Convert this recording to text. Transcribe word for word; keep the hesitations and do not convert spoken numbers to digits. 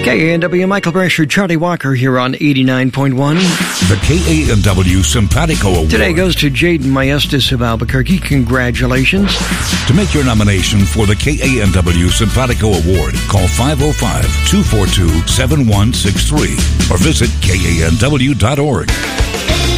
K A N W, Michael Brasher, Charlie Walker here on eighty-nine point one. The K A N W Simpatico Award. Today goes to Jaden Maestas of Albuquerque. Congratulations. To make your nomination for the K A N W Simpatico Award, call five oh five, two four two, seven one six three or visit K A N W dot org.